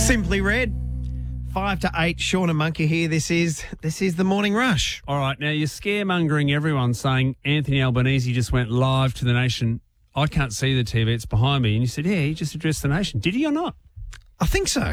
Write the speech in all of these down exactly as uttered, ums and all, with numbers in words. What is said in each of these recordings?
Simply Red. Five to eight, Sean and Monkey here. This is this is the Morning Rush. All right, now you're scaremongering everyone saying Anthony Albanese just went live to the nation. I can't see the T V, it's behind me. And you said, yeah, he just addressed the nation. Did he or not? I think so.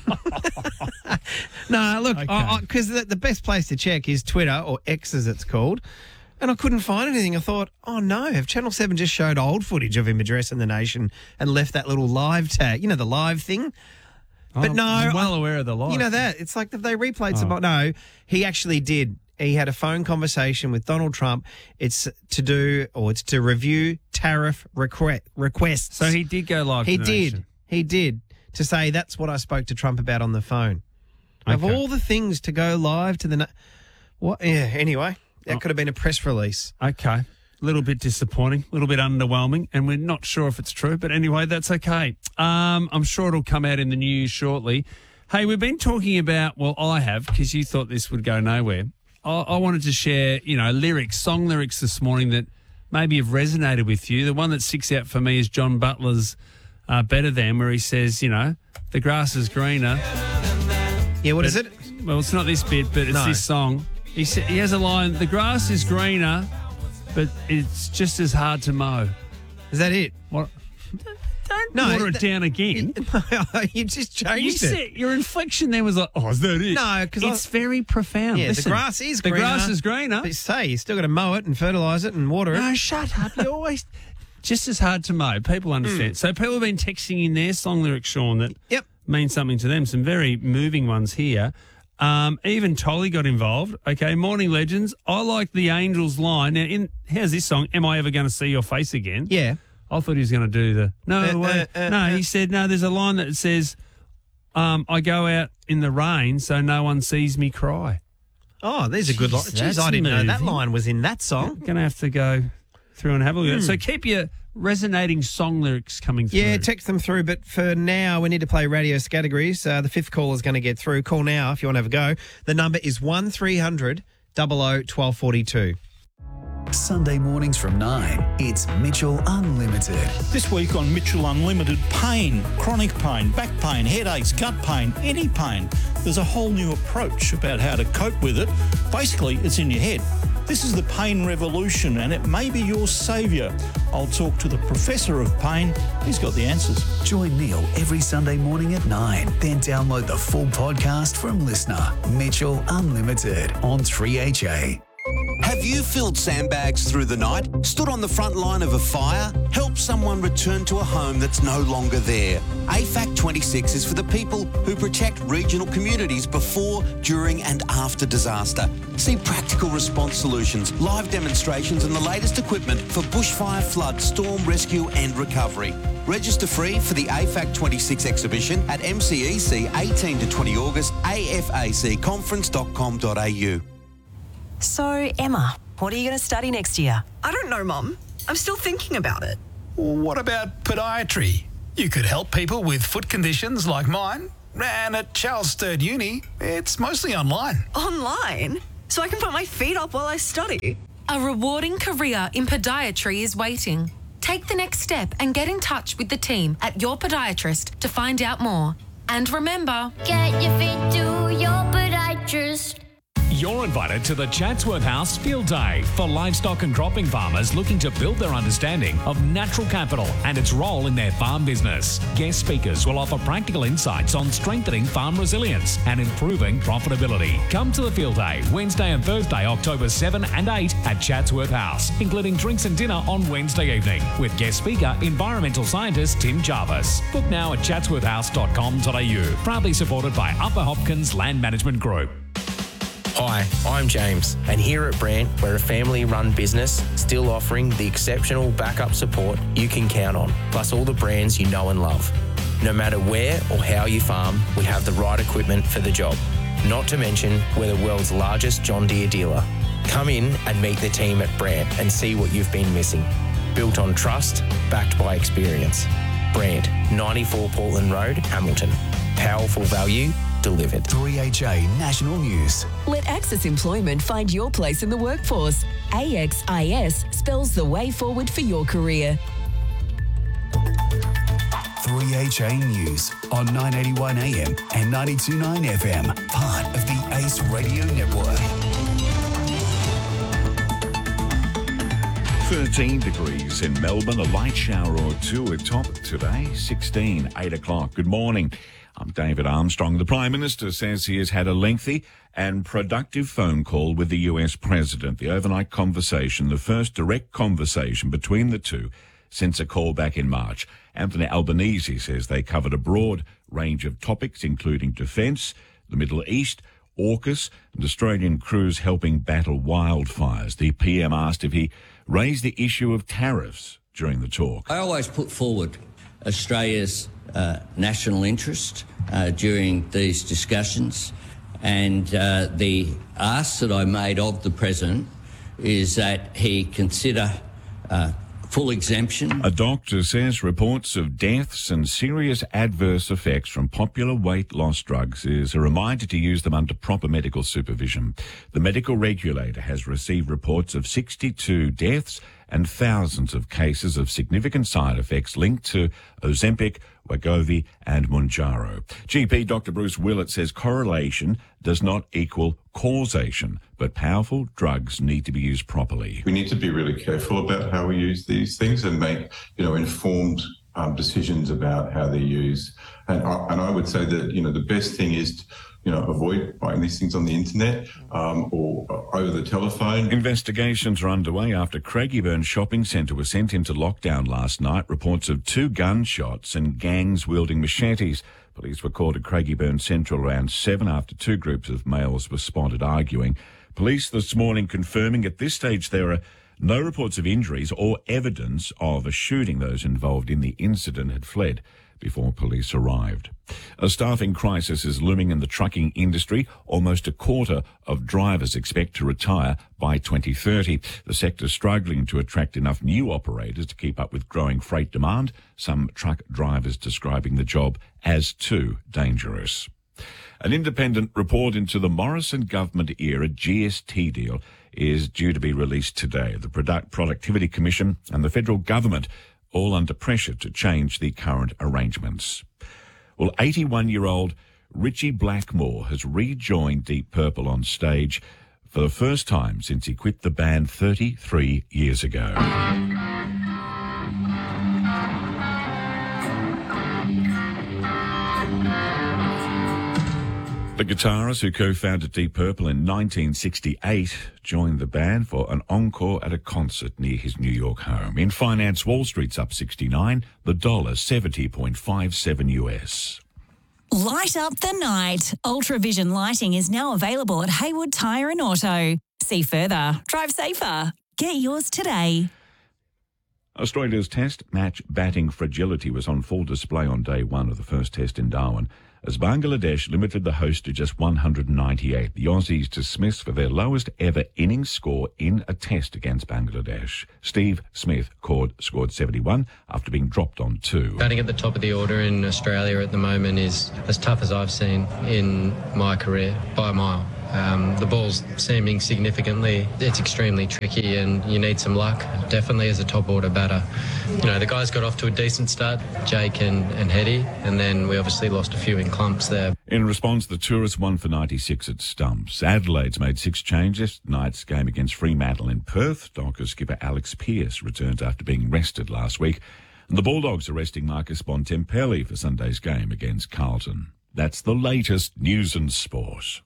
No, look, Okay. because the, the best place to check is Twitter, or X as it's called, and I couldn't find anything. I thought, oh no, have Channel seven just showed old footage of him addressing the nation and left that little live tag, you know, the live thing? But Oh, no, I'm well I- aware of the live. You know that? It's like if they replayed some. No, he actually did. He had a phone conversation with Donald Trump. It's to do, or it's to review tariff requ- requests. So he did go live He to the did. nation. He did. To say that's what I spoke to Trump about on the phone. Of Okay. all the things to go live to the... Na- what? Yeah, anyway, that Oh. could have been a press release. Okay. A little bit disappointing, a little bit underwhelming, and we're not sure if it's true. But anyway, that's okay. Um, I'm sure it'll come out in the news shortly. Hey, we've been talking about, well, I have, because you thought this would go nowhere. I, I wanted to share, you know, lyrics, song lyrics this morning that maybe have resonated with you. The one that sticks out for me is John Butler's uh, Better Than, where he says, you know, the grass is greener. Yeah, what is But- it? Well, it's not this bit, but it's No. this song. He sa- he has a line, the grass is greener, but it's just as hard to mow. Is that it? What? Don't No, water it that- down again. You just changed You it. said your inflection there was like, oh, is that it? No, 'cause it's I- very profound. Yeah, Listen, the grass is the greener. grass is greener. But say, you still got to mow it and fertilise it and water it. No, shut up. You always just as hard to mow. People understand. So people have been texting in their song lyrics, Sean, that Yep. mean something to them. Some very moving ones here. Um, even Tolly got involved. Okay, Morning Legends. I like the Angels line. Now, in here's this song. Am I ever going to see your face again? Yeah. I thought he was going to do the no Uh, way. uh, uh, no, uh. he said no. There's a line that says, um, "I go out in the rain so no one sees me cry." Oh, there's a good line. Jeez, Jeez, that's I didn't know that moving. line was in that song. Going to have to go through and have a look at Hmm. it. So keep your resonating song lyrics coming through. Yeah, text them through, but for now, we need to play radio categories. Uh, the fifth call is going to get through. Call now if you want to have a go. The number is one three hundred double oh twelve forty-two. Sunday mornings from nine, it's Mitchell Unlimited. This week on Mitchell Unlimited, pain, chronic pain, back pain, headaches, gut pain, any pain. There's a whole new approach about how to cope with it. Basically, it's in your head. This is the pain revolution and it may be your saviour. I'll talk to the professor of pain. He's got the answers. Join Neil every Sunday morning at nine. Then download the full podcast from Listener. Mitchell Unlimited on three H A. Have you filled sandbags through the night, stood on the front line of a fire, helped someone return to a home that's no longer there? A FAC twenty-six is for the people who protect regional communities before, during and after disaster. See practical response solutions, live demonstrations and the latest equipment for bushfire, flood, storm rescue and recovery. Register free for the A FAC twenty-six exhibition at M C E C eighteen to twenty August, a f a c conference dot com dot a u. So, Emma, what are you going to study next year? I don't know, Mum. I'm still thinking about it. What about podiatry? You could help people with foot conditions like mine. And at Charles Sturt Uni, it's mostly online. Online? So I can put my feet up while I study. A rewarding career in podiatry is waiting. Take the next step and get in touch with the team at your podiatrist to find out more. And remember, Get your feet to your podiatrist. You're invited to the Chatsworth House Field Day for livestock and cropping farmers looking to build their understanding of natural capital and its role in their farm business. Guest speakers will offer practical insights on strengthening farm resilience and improving profitability. Come to the Field Day Wednesday and Thursday, October seventh and eighth at Chatsworth House, including drinks and dinner on Wednesday evening with guest speaker, environmental scientist Tim Jarvis. Book now at chatsworth house dot com dot a u. Proudly supported by Upper Hopkins Land Management Group. Hi, I'm James, and here at Brandt, we're a family-run business still offering the exceptional backup support you can count on, plus all the brands you know and love. No matter where or how you farm, we have the right equipment for the job. Not to mention, we're the world's largest John Deere dealer. Come in and meet the team at Brandt and see what you've been missing. Built on trust, backed by experience. Brandt, ninety-four Portland Road, Hamilton. Powerful value delivered. three H A National News. Let Access Employment find your place in the workforce. A X I S spells the way forward for your career. three three H A News on nine eighty-one A M and ninety-two point nine F M, part of the Ace Radio Network. thirteen degrees in Melbourne, a light shower or two at top today, sixteen, eight o'clock. Good morning. I'm David Armstrong. The Prime Minister says he has had a lengthy and productive phone call with the U S President. The overnight conversation, the first direct conversation between the two since a call back in March. Anthony Albanese says they covered a broad range of topics, including defence, the Middle East, AUKUS, and Australian crews helping battle wildfires. The P M asked if he raised the issue of tariffs during the talk. I always put forward Australia's uh, national interest uh, during these discussions, and uh, the ask that I made of the President is that he consider uh, full exemption. A doctor says reports of deaths and serious adverse effects from popular weight loss drugs is a reminder to use them under proper medical supervision. The medical regulator has received reports of sixty-two deaths and thousands of cases of significant side effects linked to Ozempic, Wegovy and Mounjaro. G P Doctor Bruce Willett says correlation does not equal causation, but powerful drugs need to be used properly. We need to be really careful about how we use these things and make, you know, informed um, decisions about how they're used. And I, and I would say that, you know, the best thing is to, you know, avoid buying these things on the internet um, or over the telephone. Investigations are underway after Craigieburn Shopping Centre was sent into lockdown last night. Reports of two gunshots and gangs wielding machetes. Police were called at Craigieburn Central around seven after two groups of males were spotted arguing. Police this morning confirming at this stage there are no reports of injuries or evidence of a shooting. Those involved in the incident had fled before police arrived. A staffing crisis is looming in the trucking industry. Almost a quarter of drivers expect to retire by twenty thirty. The sector is struggling to attract enough new operators to keep up with growing freight demand, some truck drivers describing the job as too dangerous. An independent report into the Morrison government-era G S T deal is due to be released today. The Product Productivity Commission and the federal government all under pressure to change the current arrangements. Well, eighty-one-year-old Richie Blackmore has rejoined Deep Purple on stage for the first time since he quit the band thirty-three years ago. The guitarist who co-founded Deep Purple in nineteen sixty-eight joined the band for an encore at a concert near his New York home. In finance, Wall Street's up sixty-nine, the dollar seventy point five seven U S. Light up the night. Ultravision lighting is now available at Haywood Tyre and Auto. See further. Drive safer. Get yours today. Australia's test match batting fragility was on full display on day one of the first test in Darwin, as Bangladesh limited the host to just one hundred ninety-eight. The Aussies dismissed for their lowest ever innings score in a test against Bangladesh. Steve Smith scored, scored seventy-one after being dropped on two. Batting at the top of the order in Australia at the moment is as tough as I've seen in my career by a mile. Um, the ball's seaming significantly. It's extremely tricky and you need some luck, definitely as a top order batter. You know, the guys got off to a decent start, Jake and, and Hetty, and then we obviously lost a few in clumps there. In response, the tourists won for ninety-six at stumps. Adelaide's made six changes. Tonight's game against Fremantle in Perth. Dockers skipper Alex Pearce returns after being rested last week. And the Bulldogs are resting Marcus Bontempelli for Sunday's game against Carlton. That's the latest news and sport.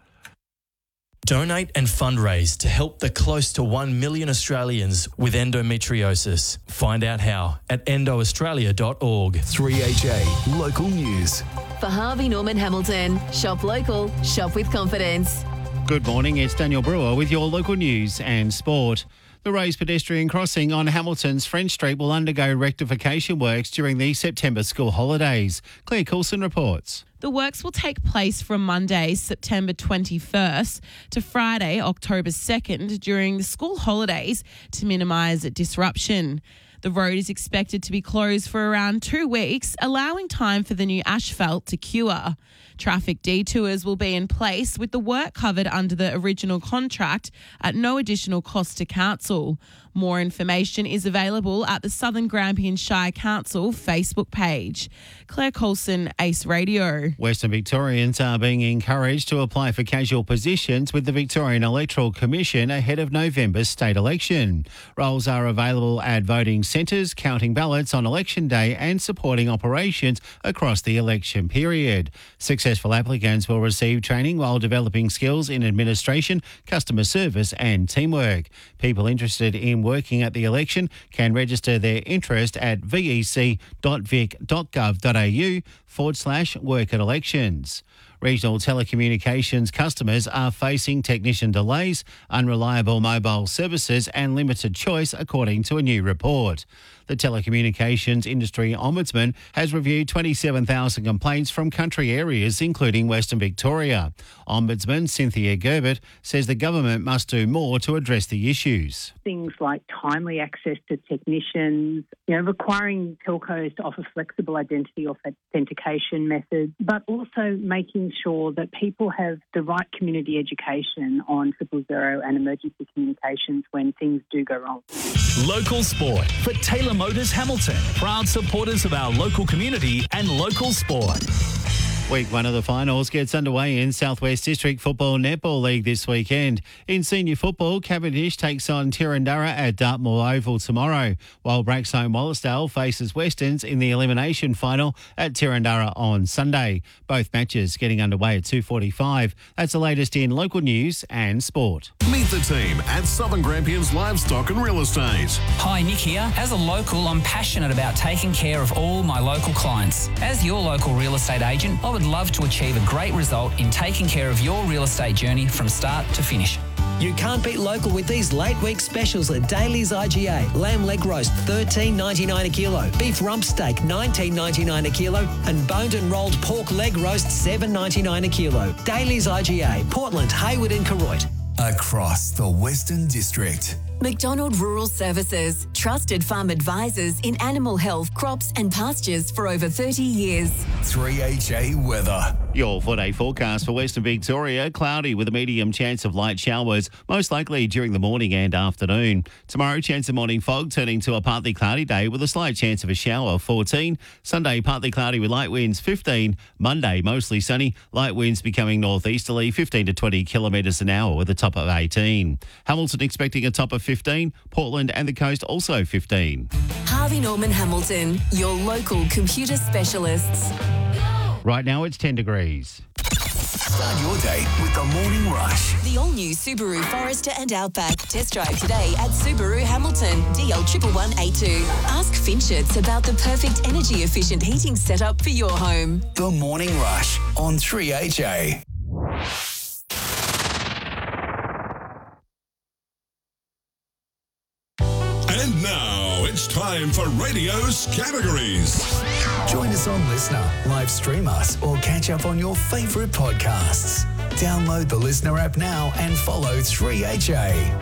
Donate and fundraise to help the close to one million Australians with endometriosis. Find out how at endo australia dot org. three H A Local News. For Harvey Norman Hamilton, shop local, shop with confidence. Good morning, it's Daniel Brewer with your local news and sport. The raised pedestrian crossing on Hamilton's French Street will undergo rectification works during the September school holidays. Claire Coulson reports. The works will take place from Monday, September twenty-first to Friday, October second during the school holidays to minimise disruption. The road is expected to be closed for around two weeks, allowing time for the new asphalt to cure. Traffic detours will be in place with the work covered under the original contract at no additional cost to council. More information is available at the Southern Grampian Shire Council Facebook page. Claire Coulson, Ace Radio. Western Victorians are being encouraged to apply for casual positions with the Victorian Electoral Commission ahead of November's state election. Roles are available at voting centres, counting ballots on election day and supporting operations across the election period. Successful applicants will receive training while developing skills in administration, customer service and teamwork. People interested in working at the election can register their interest at vec.vic.gov.au forward slash work at elections. Regional telecommunications customers are facing technician delays, unreliable mobile services and limited choice, according to a new report. The Telecommunications Industry Ombudsman has reviewed twenty-seven thousand complaints from country areas, including Western Victoria. Ombudsman Cynthia Gerbert says the government must do more to address the issues. Things like timely access to technicians, you know, requiring telcos to offer flexible identity authentication methods, but also making sure that people have the right community education on triple zero and emergency communications when things do go wrong. Local sport for Taylor Motors Hamilton, proud supporters of our local community and local sport. Week one of the finals gets underway in Southwest District Football Netball League this weekend. In senior football, Cavendish takes on Tirrandurra at Dartmoor Oval tomorrow, while Braxhome Wallasdale faces Westerns in the elimination final at Tirrandurra on Sunday. Both matches getting underway at two forty-five. That's the latest in local news and sport. Meet the team at Southern Grampians Livestock and Real Estate. Hi, Nick here. As a local, I'm passionate about taking care of all my local clients. As your local real estate agent, I would love to achieve a great result in taking care of your real estate journey from start to finish. You can't beat local with these late week specials at Daly's I G A. Lamb leg roast thirteen ninety-nine a kilo, beef rump steak nineteen ninety-nine a kilo, and boned and rolled pork leg roast seven ninety-nine a kilo. Daly's I G A, Portland, Hayward and Koroit. Across the Western District. McDonald Rural Services, trusted farm advisors in animal health, crops and pastures for over thirty years. three H A weather. Your four-day forecast for Western Victoria, cloudy with a medium chance of light showers, most likely during the morning and afternoon. Tomorrow, chance of morning fog turning to a partly cloudy day with a slight chance of a shower, fourteen. Sunday, partly cloudy with light winds, fifteen. Monday, mostly sunny, light winds becoming northeasterly, fifteen to twenty kilometres an hour with a top of eighteen. Hamilton expecting a top of fifteen, Portland and the coast also fifteen. Harvey Norman Hamilton, your local computer specialists. Right now it's ten degrees. Start your day with the Morning Rush. The all-new Subaru Forester and Outback. Test drive today at Subaru Hamilton, D L one one one eight two. Ask Finchets about the perfect energy-efficient heating setup for your home. The Morning Rush on three H A. And now it's time for radio's categories. Join us on Listener, live stream us, or catch up on your favourite podcasts. Download the Listener app now and follow three H A.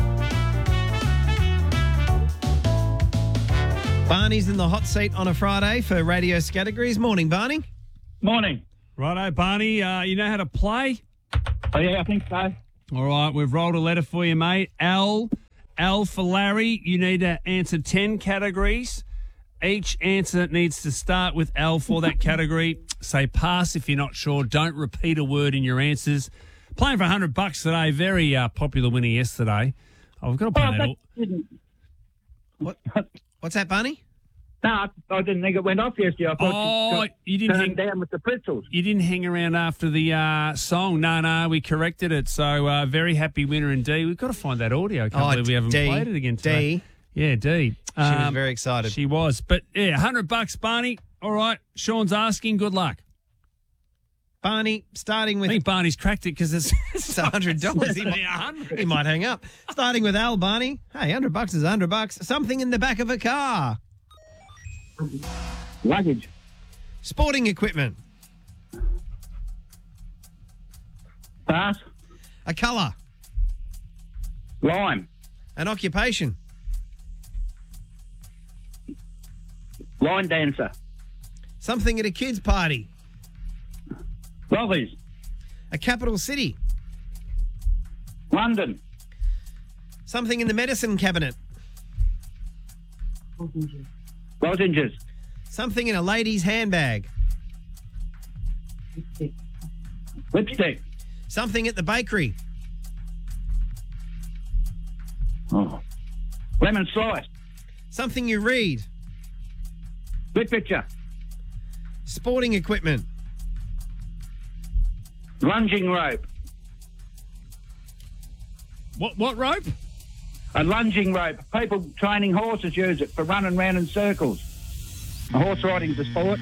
Barney's in the hot seat on a Friday for radio's categories. Morning, Barney. Morning. Righto, Barney. Uh, you know how to play? Oh, yeah, I think so. All right, we've rolled a letter for you, mate. L. L for Larry. You need to answer ten categories. Each answer needs to start with L for that category. Say pass if you're not sure. Don't repeat a word in your answers. Playing for one hundred bucks today. Very uh, popular winner yesterday. I've got to play Oh, that that all. didn't. What? What's that, Barney? No, I, I didn't think it went off yesterday. I thought Oh, it got you didn't turned hang- down with the pretzels. You didn't hang around after the uh, song. No, no, we corrected it. So uh, very happy winner indeed. We've got to find that audio. Can't Oh, believe we haven't D. played it again today. D. Yeah, D. She was Um, very excited. She was. But yeah, one hundred bucks, Barney. All right. Sean's asking. Good luck. Barney, starting I with... think Barney's cracked it because it's, It's one hundred dollars. He, Yeah, might- one hundred. he might hang up. Starting with Al, Barney. Hey, one hundred bucks is one hundred bucks. Something in the back of a car. Luggage. Sporting equipment. Pass. A colour. Lime. An occupation. Line dancer. Something at a kid's party. Lollies. A capital city. London. Something in the medicine cabinet. Lozenges. Something in a lady's handbag. Lipstick. Something at the bakery. Oh. Lemon slice. Something you read. Literature. Sporting equipment. Lunging rope. What what rope? A lunging rope. People training horses use it for running round in circles. Horse riding's a sport.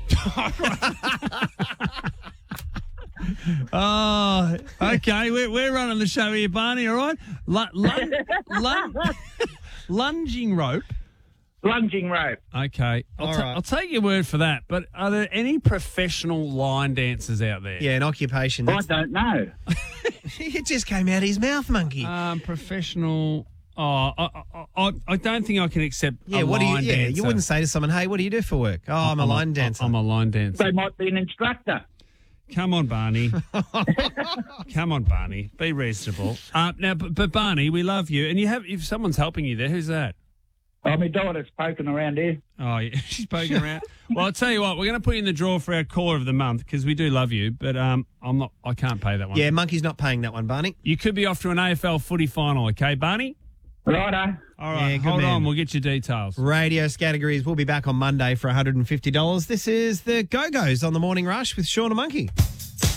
Oh, okay. We're, we're running the show here, Barney, all right? Lun, lun, lun, lunging rope. Lunging rope. Okay. I'll, All ta- right. I'll take your word for that. But are there any professional line dancers out there? Yeah, an occupation. I That's, don't know. it just came out of his mouth, monkey. Um, professional. Oh, I, I, I, I don't think I can accept yeah, a what do you? line Yeah, dancer. you wouldn't say to someone, "Hey, what do you do for work?" Oh, I'm, a line dancer. I'm a line dancer. They might be an instructor. Come on, Barney. Come on, Barney. Be reasonable. Uh, now, but, but Barney, we love you, and you have. If someone's helping you there, who's that? Oh, my daughter's poking around here. Oh, yeah, she's poking around. Well, I'll tell you what, we're going to put you in the draw for our caller of the month because we do love you, but um, I'm not. I can't pay that one. Yeah, monkey's not paying that one, Barney. You could be off to an A F L footy final, okay, Barney? Righto. All right, Yeah, good hold man. on. We'll get your details. Radio categories. We'll be back on Monday for one hundred fifty dollars. This is the Go-Go's on the Morning Rush with Sean and Monkey.